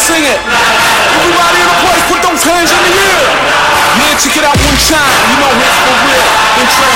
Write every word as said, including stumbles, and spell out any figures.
sing it. Everybody in the place, put those hands in the air. Yeah, check it out one time. You know it's for real. Then